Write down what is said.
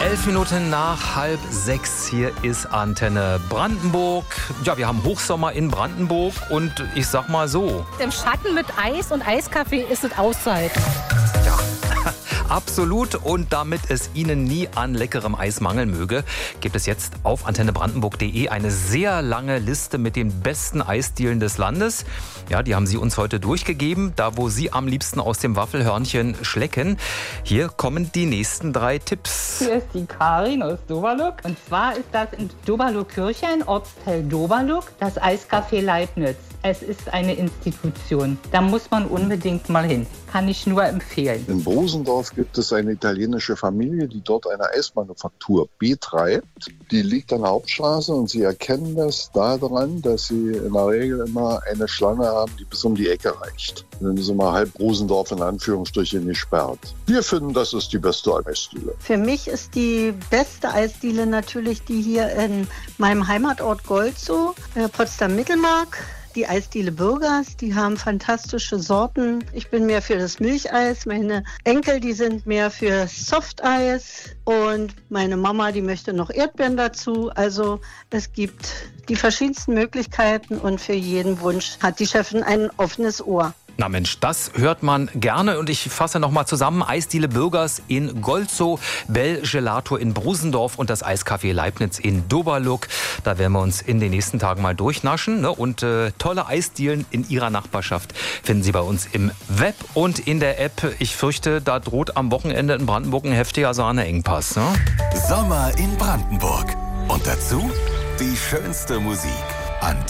11 Minuten nach 5:30, hier ist Antenne Brandenburg. Ja, wir haben Hochsommer in Brandenburg und ich sag mal so. Im Schatten mit Eis und Eiskaffee ist es auszuhalten. Ja, absolut. Und damit es Ihnen nie an leckerem Eis mangeln möge, gibt es jetzt auf antennebrandenburg.de eine sehr lange Liste mit den besten Eisdielen des Landes. Ja, die haben Sie uns heute durchgegeben, da wo Sie am liebsten aus dem Waffelhörnchen schlecken. Hier kommen die nächsten 3 Tipps. Hier ist die Karin aus Doberlug. Und zwar ist das in Doberlug-Kirchhain, Ortsteil Doberlug, das Eiscafé Leibniz. Es ist eine Institution. Da muss man unbedingt mal hin. Kann ich nur empfehlen. In Brusendorf gibt es eine italienische Familie, die dort eine Eismanufaktur betreibt. Die liegt an der Hauptstraße und Sie erkennen das daran, dass Sie in der Regel immer eine Schlange haben, die bis um die Ecke reicht. Dann ist immer halb Brusendorf in Anführungsstrichen gesperrt. Wir finden, das ist die beste Eisdiele. Für mich ist die beste Eisdiele natürlich die hier in meinem Heimatort Golzow, Potsdam-Mittelmark. Die Eisdiele Bürgers, die haben fantastische Sorten. Ich bin mehr für das Milcheis. Meine Enkel, die sind mehr für Softeis. Und meine Mama, die möchte noch Erdbeeren dazu. Also es gibt die verschiedensten Möglichkeiten und für jeden Wunsch hat die Chefin ein offenes Ohr. Na Mensch, das hört man gerne und ich fasse nochmal zusammen. Eisdiele Bürgers in Golzow, Bell Gelato in Brusendorf und das Eiscafé Leibniz in Doberlug. Da werden wir uns in den nächsten Tagen mal durchnaschen. Ne? Und tolle Eisdielen in Ihrer Nachbarschaft finden Sie bei uns im Web und in der App. Ich fürchte, da droht am Wochenende in Brandenburg ein heftiger Sahneengpass. Ne? Sommer in Brandenburg. Und dazu die schönste Musik.